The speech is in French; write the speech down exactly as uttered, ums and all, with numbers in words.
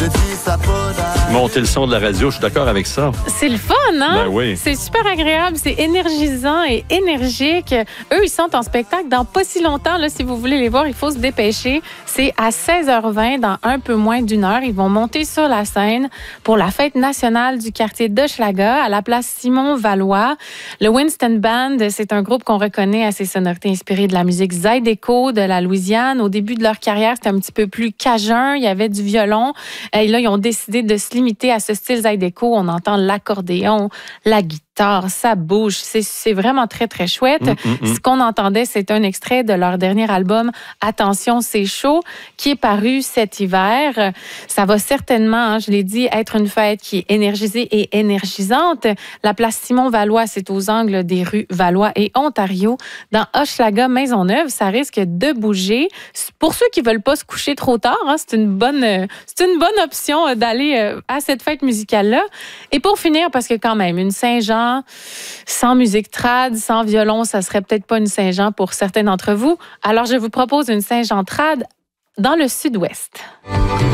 Monter le son de la radio, je suis d'accord avec ça. C'est le fun, hein? Ben oui. C'est super agréable, c'est énergisant et énergique. Eux, ils sont en spectacle dans pas si longtemps. Là, si vous voulez les voir, il faut se dépêcher. C'est à seize heures vingt, dans un peu moins d'une heure. Ils vont monter sur la scène pour la fête nationale du quartier d'Hochelaga à la place Simon-Valois. Le Winston Band, c'est un groupe qu'on reconnaît à ses sonorités inspirées de la musique Zydeco de la Louisiane. Au début de leur carrière, c'était un petit peu plus cajun. Il y avait du violon. Et là, ils ont décidé de se limiter à ce style Zydeco. On entend l'accordéon, la guitare, ça bouge. C'est, c'est vraiment très, très chouette. Mmh, mmh, mmh. Ce qu'on entendait, c'est un extrait de leur dernier album « Attention, c'est chaud » qui est paru cet hiver. Ça va certainement, hein, je l'ai dit, être une fête qui est énergisée et énergisante. La place Simon-Valois, c'est aux angles des rues Valois et Ontario. Dans Hochelaga, Maisonneuve, ça risque de bouger. Pour ceux qui veulent pas se coucher trop tard, hein, c'est une bonne, c'est une bonne option d'aller à cette fête musicale-là. Et pour finir, parce que quand même, une Saint-Jean sans musique trad, sans violon, ça serait peut-être pas une Saint-Jean pour certains d'entre vous. Alors, je vous propose une Saint-Jean trad dans le sud-ouest.